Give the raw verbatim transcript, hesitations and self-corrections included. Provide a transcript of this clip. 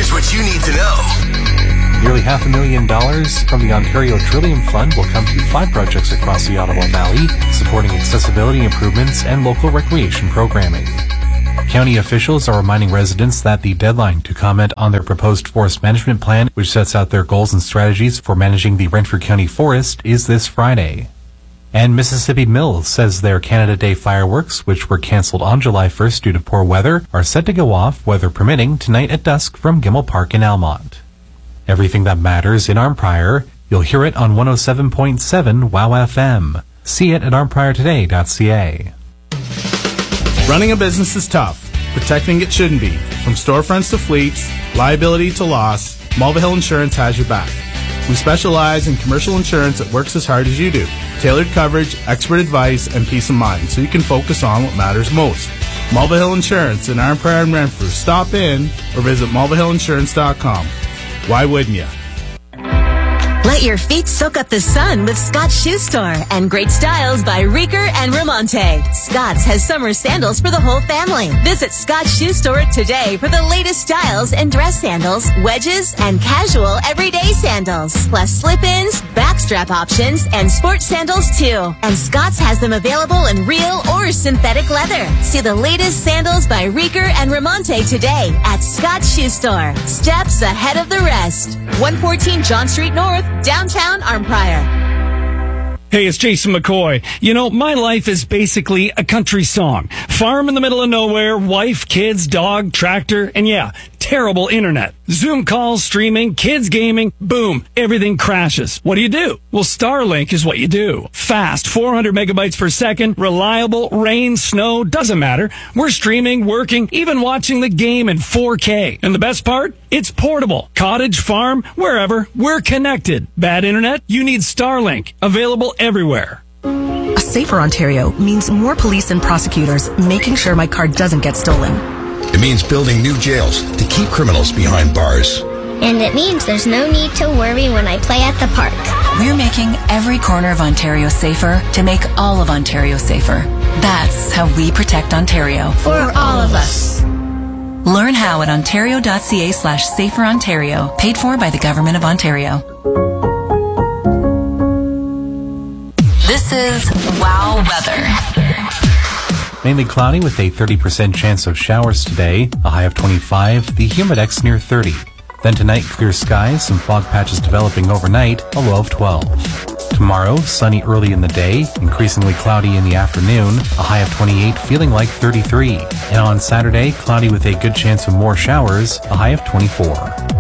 Here's what you need to know. Nearly half a million dollars from the Ontario Trillium Fund will come to five projects across the Ottawa Valley, supporting accessibility improvements and local recreation programming. County officials are reminding residents that the deadline to comment on their proposed forest management plan, which sets out their goals and strategies for managing the Renfrew County Forest, is this Friday. And Mississippi Mills says their Canada Day fireworks, which were canceled on July first due to poor weather, are set to go off, weather permitting, tonight at dusk from Gimmel Park in Almont. Everything that matters in Arnprior, you'll hear it on one oh seven point seven WOW F M. See it at arnprior today dot c a. Running a business is tough. Protecting it shouldn't be. From storefronts to fleets, liability to loss, Mulvihill Insurance has your back. We specialize in commercial insurance that works as hard as you do. Tailored coverage, expert advice, and peace of mind so you can focus on what matters most. Mulvihill Insurance in Arnprior and Renfrew. Stop in or visit mulvihill insurance dot com. Why wouldn't you? Let your feet soak up the sun with Scott's Shoe Store and great styles by Rieger and Ramonte. Scott's has summer sandals for the whole family. Visit Scott's Shoe Store today for the latest styles in dress sandals, wedges, and casual everyday sandals. Plus slip-ins, backstrap options, and sports sandals too. And Scott's has them available in real or synthetic leather. See the latest sandals by Rieger and Ramonte today at Scott's Shoe Store. Steps ahead of the rest. one fourteen John Street North, downtown Arnprior. Hey, it's Jason McCoy. You know, my life is basically a country song. Farm in the middle of nowhere, wife, kids, dog, tractor, and yeah, terrible internet. Zoom calls, streaming, kids gaming, boom, everything crashes. What do you do? Well, Starlink is what you do. Fast, four hundred megabytes per second, reliable, rain, snow, doesn't matter. We're streaming, working, even watching the game in four K. And the best part? It's portable. Cottage, farm, wherever, we're connected. Bad internet? You need Starlink. Available everywhere. A safer Ontario means more police and prosecutors making sure my car doesn't get stolen. It means building new jails to keep criminals behind bars. And it means there's no need to worry when I play at the park. We're making every corner of Ontario safer to make all of Ontario safer. That's how we protect Ontario. For all of us. Learn how at ontario.ca slash safer Ontario. Paid for by the Government of Ontario. This is WOW Weather. Mainly cloudy with a thirty percent chance of showers today, a high of twenty-five, the humidex near thirty. Then tonight, clear skies, some fog patches developing overnight, a low of twelve. Tomorrow, sunny early in the day, increasingly cloudy in the afternoon, a high of twenty-eight, feeling like thirty-three. And on Saturday, cloudy with a good chance of more showers, a high of twenty-four.